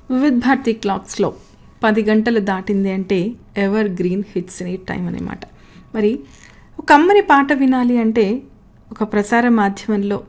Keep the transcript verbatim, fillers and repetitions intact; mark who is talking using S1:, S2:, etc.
S1: వివిధ్ భారతి క్లాక్స్లో పది గంటలు దాటింది అంటే ever green hits any time అన్నమాట. మరి ఒక అమ్మని పాట వినాలి అంటే ఒక ప్రసార మాధ్యమంలో